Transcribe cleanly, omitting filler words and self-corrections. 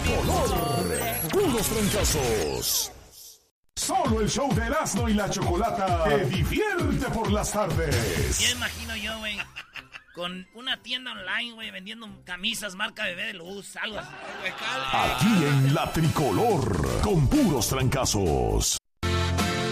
tricolor. Puros trancazos. Solo el show de Erasmo y la Chocolata te divierte por las tardes. Ya imagino yo, güey, con una tienda online, güey, vendiendo camisas marca Bebé de Luz, algo así. Aquí en la Tricolor, con puros trancazos.